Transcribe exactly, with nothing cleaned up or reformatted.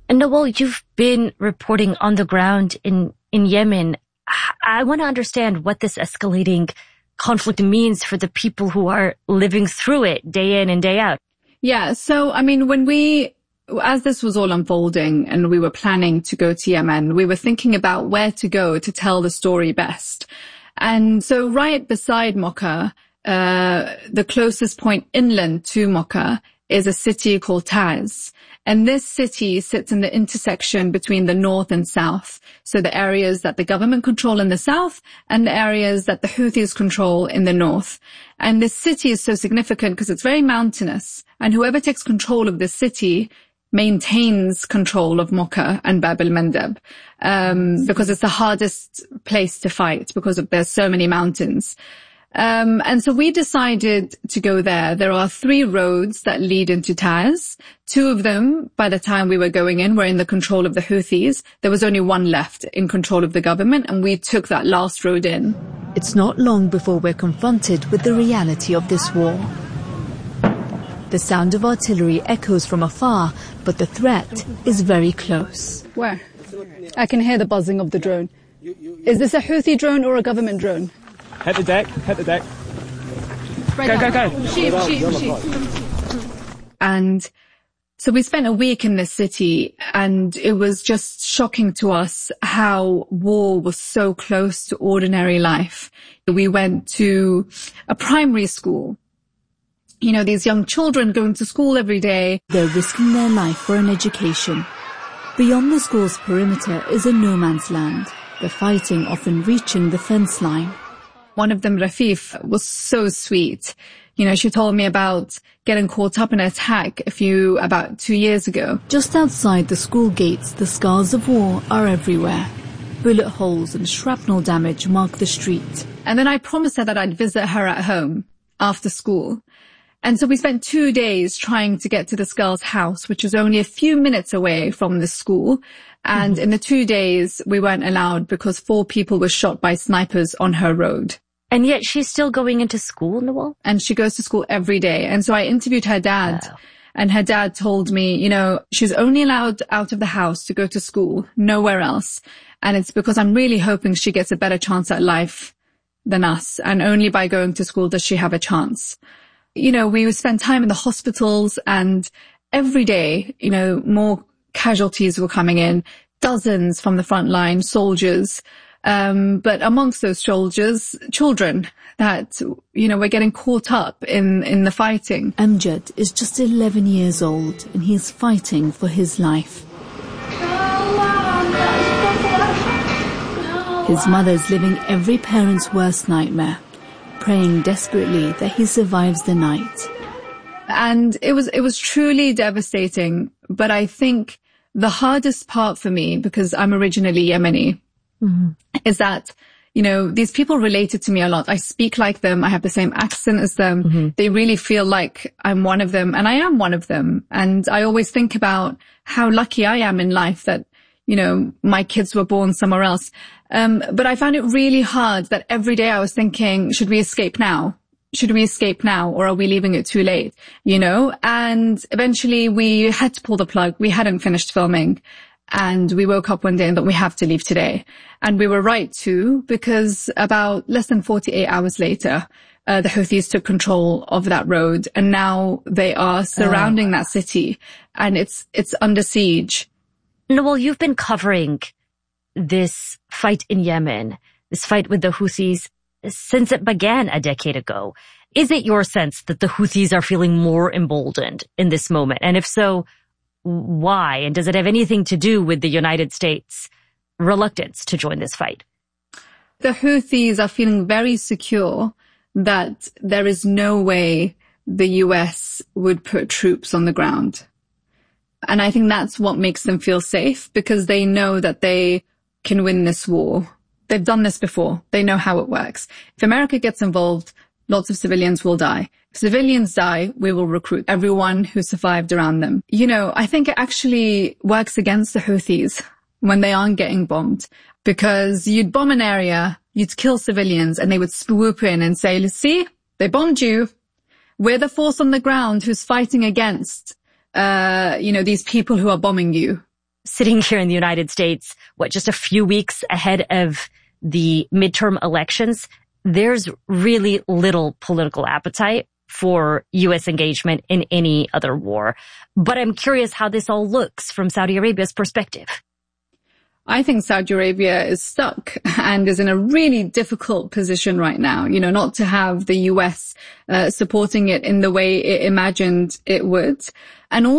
And Nawal, you've been reporting on the ground in, in Yemen. I want to understand what this escalating conflict means for the people who are living through it day in and day out. Yeah. So, I mean, when we, as this was all unfolding and we were planning to go to Yemen, we were thinking about where to go to tell the story best. And so right beside Mocha, uh, the closest point inland to Mocha is a city called Taiz. And this city sits in the intersection between the north and south. So the areas that the government control in the south and the areas that the Houthis control in the north. And this city is so significant because it's very mountainous. And whoever takes control of this city maintains control of Mocha and Bab al-Mandab, um, because it's the hardest place to fight because of there's so many mountains. Um, and so we decided to go there. There are three roads that lead into Taiz. Two of them, by the time we were going in, were in the control of the Houthis. There was only one left in control of the government, and we took that last road in. It's not long before we're confronted with the reality of this war. The sound of artillery echoes from afar, but the threat is very close. Where? I can hear the buzzing of the drone. Is this a Houthi drone or a government drone? Hit the deck, hit the deck. Go, go, go. Sheep, sheep, sheep. And so we spent a week in this city, and it was just shocking to us how war was so close to ordinary life. We went to a primary school. You know, these young children going to school every day. They're risking their life for an education. Beyond the school's perimeter is a no man's land, the fighting often reaching the fence line. One of them, Rafif, was so sweet. You know, she told me about getting caught up in an attack a few, about two years ago. Just outside the school gates, the scars of war are everywhere. Bullet holes and shrapnel damage mark the street. And then I promised her that I'd visit her at home after school. And so we spent two days trying to get to this girl's house, which was only a few minutes away from the school. And mm-hmm. in the two days, we weren't allowed because four people were shot by snipers on her road. And yet she's still going into school, Nawal? And she goes to school every day. And so I interviewed her dad. Wow. And her dad told me, you know, she's only allowed out of the house to go to school, nowhere else. And it's because I'm really hoping she gets a better chance at life than us. And only by going to school does she have a chance. You know, we spent time in the hospitals, and every day, you know, more casualties were coming in, dozens from the front line, soldiers. Um, but amongst those soldiers, children that, you know, were getting caught up in, in the fighting. Amjad is just eleven years old, and he's fighting for his life. His mother's living every parent's worst nightmare, praying desperately that he survives the night. And it was, it was truly devastating. But I think the hardest part for me, because I'm originally Yemeni, mm-hmm. is that, you know, these people related to me a lot. I speak like them. I have the same accent as them. Mm-hmm. They really feel like I'm one of them, and I am one of them. And I always think about how lucky I am in life that, you know, my kids were born somewhere else. Um, but I found it really hard that every day I was thinking, should we escape now? Should we escape now, or are we leaving it too late? You know, and eventually we had to pull the plug. We hadn't finished filming, and we woke up one day and thought, we have to leave today. And we were right to, because about less than forty-eight hours later, uh, the Houthis took control of that road, and now they are surrounding oh. that city, and it's, it's under siege. Nawal, you've been covering this fight in Yemen, this fight with the Houthis, since it began a decade ago. Is it your sense that the Houthis are feeling more emboldened in this moment? And if so, why? And does it have anything to do with the United States' reluctance to join this fight? The Houthis are feeling very secure that there is no way the U S would put troops on the ground. And I think that's what makes them feel safe, because they know that they can win this war. They've done this before. They know how it works. If America gets involved, lots of civilians will die. If civilians die, we will recruit everyone who survived around them. You know, I think it actually works against the Houthis when they aren't getting bombed, because you'd bomb an area, you'd kill civilians, and they would swoop in and say, see, they bombed you. We're the force on the ground who's fighting against, uh, you know, these people who are bombing you. sitting here in the United States, what, just a few weeks ahead of the midterm elections, there's really little political appetite for U S engagement in any other war. But I'm curious how this all looks from Saudi Arabia's perspective. I think Saudi Arabia is stuck and is in a really difficult position right now, you know, not to have the U S uh, supporting it in the way it imagined it would. And